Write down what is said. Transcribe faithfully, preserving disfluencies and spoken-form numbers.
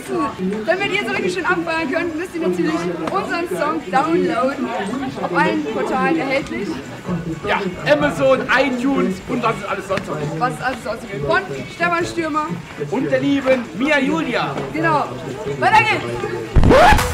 vergessen, damit ihr so richtig schön abfeiern könnt, müsst ihr natürlich unseren Song downloaden. Auf allen Portalen erhältlich. Ja, Amazon, iTunes und was ist alles sonst noch. Was ist alles sonst noch? Von Stefan Stürmer. Und der lieben Mia Julia. Genau. Weiter geht's.